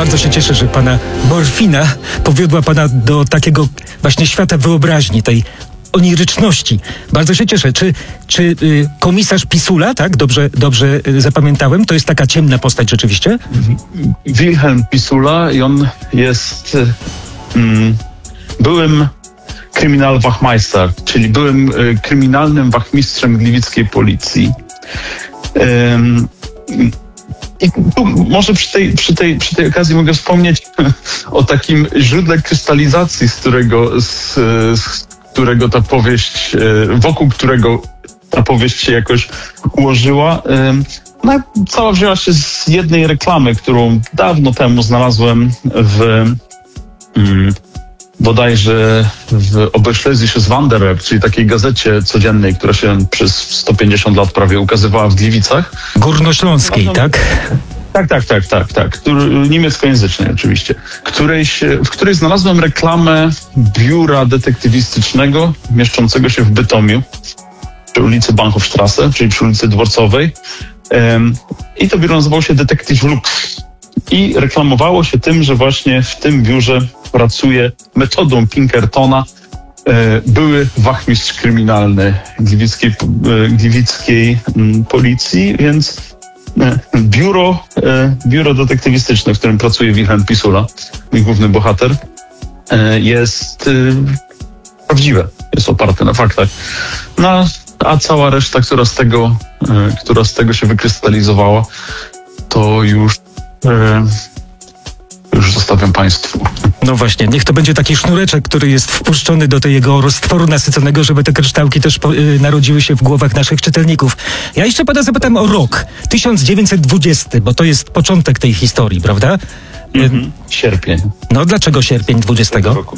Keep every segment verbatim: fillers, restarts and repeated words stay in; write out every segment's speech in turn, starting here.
Bardzo się cieszę, że pana morfina powiodła pana do takiego właśnie świata wyobraźni, tej oniryczności. Bardzo się cieszę. Czy, czy y, komisarz Pisula, tak? Dobrze, dobrze y, zapamiętałem? To jest taka ciemna postać rzeczywiście? Wilhelm Pisula i on jest mm, byłym Kriminalwachmeister, czyli byłym y, kryminalnym wachmistrzem gliwickiej policji. Ym, I tu może przy tej, przy, tej, przy tej okazji mogę wspomnieć o takim źródle krystalizacji, z którego, z, z którego ta powieść, wokół którego ta powieść się jakoś ułożyła. No, cała wzięła się z jednej reklamy, którą dawno temu znalazłem w bodajże w Oberschlesisches Wanderweb, czyli takiej gazecie codziennej, która się przez sto pięćdziesiąt lat prawie ukazywała w Gliwicach. Górnośląskiej, tak? Tak, tak, tak, tak, tak. Który, niemieckojęzycznej oczywiście. Której się, w której znalazłem reklamę biura detektywistycznego mieszczącego się w Bytomiu, przy ulicy Bahnhofstrasse, czyli przy ulicy Dworcowej. Um, I to biuro nazywało się Detektyw Lux. I reklamowało się tym, że właśnie w tym biurze pracuje metodą Pinkertona e, były wachmistrz kryminalny gliwickiej, e, gliwickiej m, policji, więc e, biuro, e, biuro detektywistyczne, w którym pracuje Wilhelm Pisula, mój główny bohater, e, jest e, prawdziwe, jest oparte na faktach. No, a cała reszta, która z tego, e, która z tego się wykrystalizowała, to już e, już zostawiam państwu. No właśnie, niech to będzie taki sznureczek, który jest wpuszczony do tego roztworu nasyconego, żeby te kryształki też po, y, narodziły się w głowach naszych czytelników. Ja jeszcze pana zapytam o rok, tysiąc dziewięćset dwudziesty, bo to jest początek tej historii, prawda? Mhm. Sierpień. No dlaczego sierpień dwudziestego roku?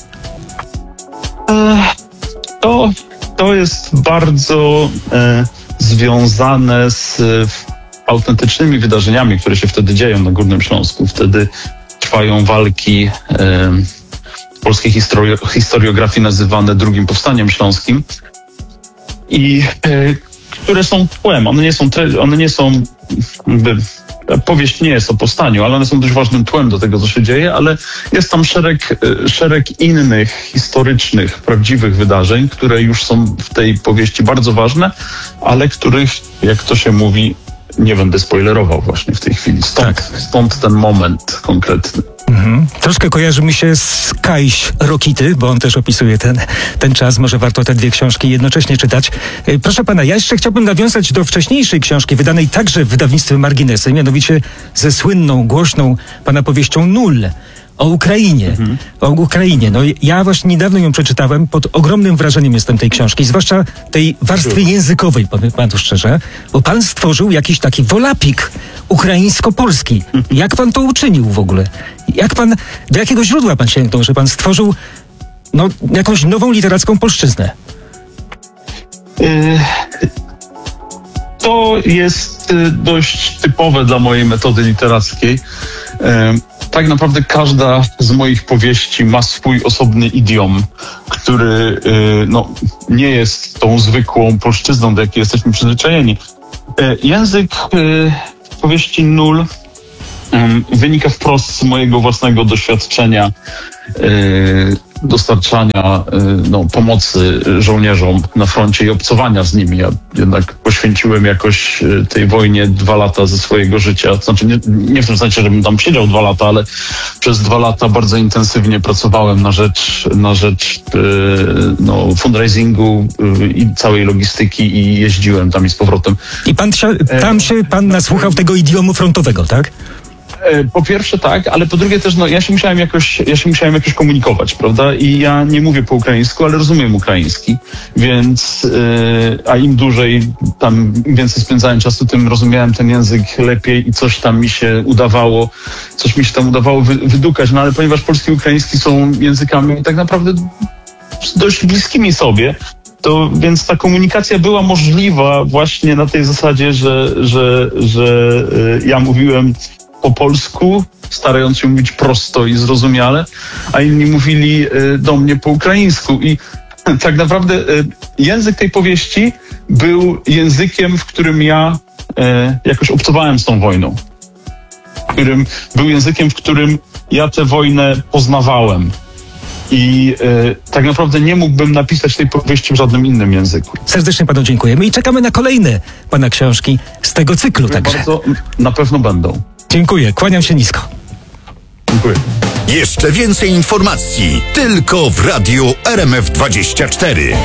E, to, to jest bardzo e, związane z e, autentycznymi wydarzeniami, które się wtedy dzieją na Górnym Śląsku. Wtedy trwają walki e, w polskiej historio- historiografii nazywane drugim powstaniem śląskim i e, które są tłem. One nie są, tre- one nie są jakby, powieść nie jest o powstaniu, ale one są dość ważnym tłem do tego, co się dzieje, ale jest tam szereg, e, szereg innych historycznych, prawdziwych wydarzeń, które już są w tej powieści bardzo ważne, ale których, jak to się mówi, nie będę spoilerował właśnie w tej chwili. Stąd, tak. stąd ten moment konkretny. Mhm. Troszkę kojarzy mi się z Kajś Rokity, bo on też opisuje ten, ten czas. Może warto te dwie książki jednocześnie czytać. Proszę pana, ja jeszcze chciałbym nawiązać do wcześniejszej książki, wydanej także w wydawnictwie Marginesy, mianowicie ze słynną, głośną pana powieścią Nul. O Ukrainie. Mhm. O Ukrainie. No ja właśnie niedawno ją przeczytałem. Pod ogromnym wrażeniem jestem tej książki, zwłaszcza tej warstwy językowej, powiem panu szczerze, bo pan stworzył jakiś taki wolapik ukraińsko-polski. Jak pan to uczynił w ogóle? Jak pan, do jakiego źródła pan sięgnął, że pan stworzył no, jakąś nową literacką polszczyznę? Yy, to jest dość typowe dla mojej metody literackiej. Yy, Tak naprawdę każda z moich powieści ma swój osobny idiom, który yy, no, nie jest tą zwykłą polszczyzną, do jakiej jesteśmy przyzwyczajeni. Yy, język yy, powieści Nul yy, wynika wprost z mojego własnego doświadczenia yy, dostarczania y, no, pomocy żołnierzom na froncie i obcowania z nimi. Ja jednak poświęciłem jakoś y, tej wojnie dwa lata ze swojego życia. To znaczy nie, nie w tym sensie, żebym tam siedział dwa lata, ale przez dwa lata bardzo intensywnie pracowałem na rzecz, na rzecz y, no, fundraisingu y, i całej logistyki i jeździłem tam i z powrotem. I pan się, tam się pan nasłuchał tego idiomu frontowego, tak? Po pierwsze tak, ale po drugie też, no ja się musiałem jakoś, ja się musiałem jakoś komunikować, prawda? I ja nie mówię po ukraińsku, ale rozumiem ukraiński, więc, yy, a im dłużej tam, im więcej spędzałem czasu, tym rozumiałem ten język lepiej i coś tam mi się udawało, coś mi się tam udawało wy, wydukać, no ale ponieważ polski i ukraiński są językami tak naprawdę dość bliskimi sobie, to więc ta komunikacja była możliwa właśnie na tej zasadzie, że, że, że yy, ja mówiłem po polsku, starając się mówić prosto i zrozumiale, a inni mówili y, do mnie po ukraińsku. I tak naprawdę y, język tej powieści był językiem, w którym ja y, jakoś obcowałem z tą wojną. którym był językiem, w którym ja tę wojnę poznawałem. I e, tak naprawdę nie mógłbym napisać tej powieści w żadnym innym języku. Serdecznie panu dziękujemy i czekamy na kolejne pana książki z tego cyklu także. Bardzo na pewno będą. Dziękuję, kłaniam się nisko. Dziękuję. Jeszcze więcej informacji tylko w Radiu R M F dwadzieścia cztery.